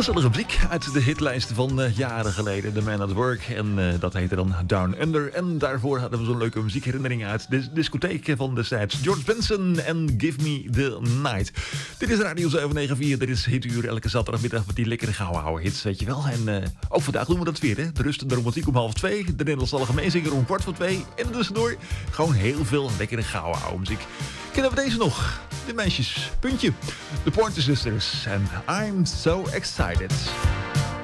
Gezellige muziek uit de hitlijsten van jaren geleden. The Man at Work. En dat heette dan Down Under. En daarvoor hadden we zo'n leuke muziekherinnering uit de discotheek van destijds. George Benson en Give Me The Night. Dit is Radio 794. Dit is Hituur elke zaterdagmiddag met die lekkere gouden oude hits, weet je wel. En ook vandaag doen we dat weer, hè. De rust en de romantiek om 1:30. De Nederlandstalige meezinger om 1:15. En tussendoor gewoon heel veel lekkere gouden oude muziek. Kennen we deze nog? De meisjes, puntje. The Pointer Sisters en I'm So Excited.